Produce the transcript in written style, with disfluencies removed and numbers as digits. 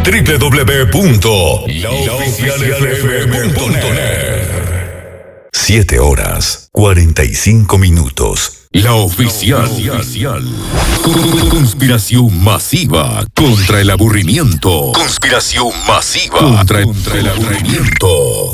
www.laoficialfm.net. 7:45. La Oficial. Conspiración masiva contra el aburrimiento. Conspiración masiva contra el aburrimiento.